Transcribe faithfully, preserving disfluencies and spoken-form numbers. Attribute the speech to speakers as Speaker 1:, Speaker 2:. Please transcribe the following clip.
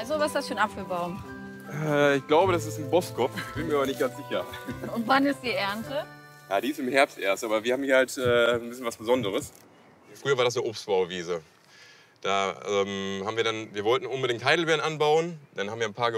Speaker 1: Also, was ist das für ein Apfelbaum?
Speaker 2: Äh, ich glaube, das ist ein Boskop. Bin mir aber nicht ganz sicher.
Speaker 1: Und wann ist die Ernte?
Speaker 2: Ja, die ist im Herbst erst, aber wir haben hier halt äh, ein bisschen was Besonderes. Früher war das eine Obstbauwiese. Da ähm, haben wir dann, wir wollten unbedingt Heidelbeeren anbauen. Dann haben wir ein paar